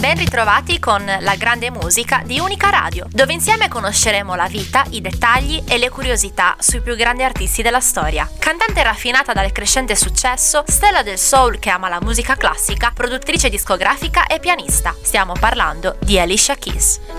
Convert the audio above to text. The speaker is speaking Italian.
Ben ritrovati con La Grande Musica di Unica Radio, dove insieme conosceremo la vita, i dettagli e le curiosità sui più grandi artisti della storia. Cantante raffinata dal crescente successo, stella del soul che ama la musica classica, produttrice discografica e pianista. Stiamo parlando di Alicia Keys.